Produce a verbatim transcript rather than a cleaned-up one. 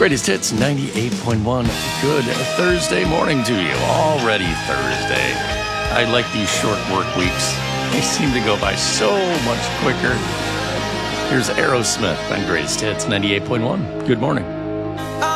Greatest Hits ninety-eight point one. Good Thursday morning to you. Already Thursday. I like these short work weeks. They seem to go by so much quicker. Here's Aerosmith on Greatest Hits ninety-eight point one. Good morning.